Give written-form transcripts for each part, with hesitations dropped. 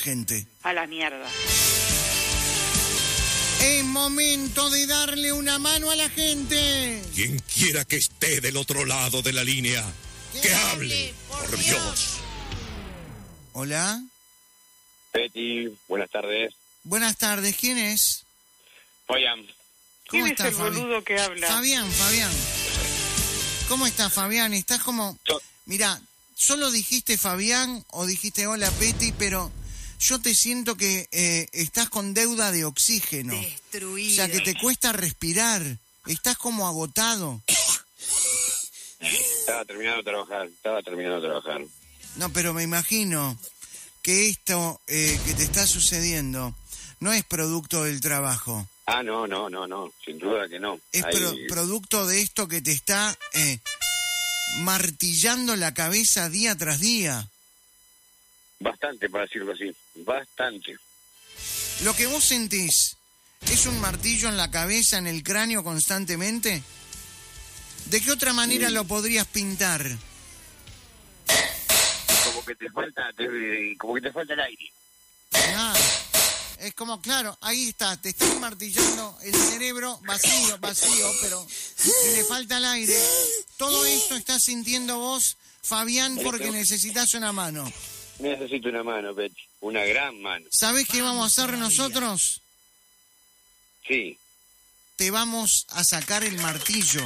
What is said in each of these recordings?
gente. A la mierda. Es momento de darle una mano a la gente. Quien quiera que esté del otro lado de la línea, que hable, por Dios. Hola. Betty, buenas tardes. Buenas tardes, ¿quién es? Fabián. ¿Cómo ¿Quién estás, es el boludo que habla? Fabián. ¿Cómo estás, Fabián? Estás como... Mirá, solo dijiste Fabián o dijiste hola, Peti, pero yo te siento que estás con deuda de oxígeno. Destruido. O sea, que te cuesta respirar. Estás como agotado. Estaba terminando de trabajar. No, pero me imagino que esto que te está sucediendo no es producto del trabajo. Ah, no, sin duda que no. Es producto de esto que te está martillando la cabeza día tras día. Bastante, para decirlo así, bastante. Lo que vos sentís, ¿es un martillo en la cabeza, en el cráneo constantemente? ¿De qué otra manera lo podrías pintar? Como que te falta el aire. Claro. Es como, claro, ahí está, te está martillando el cerebro vacío, pero y le falta el aire. Todo esto estás sintiendo vos, Fabián, porque necesitas una mano. Necesito una mano, Betty, una gran mano. ¿Sabés qué vamos a hacer nosotros? Sí. Te vamos a sacar el martillo.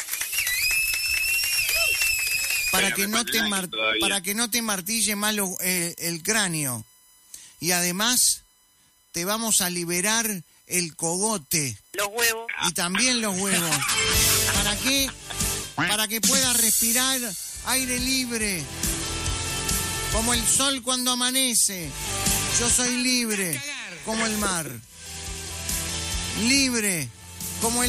Para que no te martille mal el cráneo. Y además te vamos a liberar el cogote. Los huevos. Y también los huevos. ¿Para qué? Para que puedas respirar aire libre. Como el sol cuando amanece. Yo soy libre como el mar. Libre como el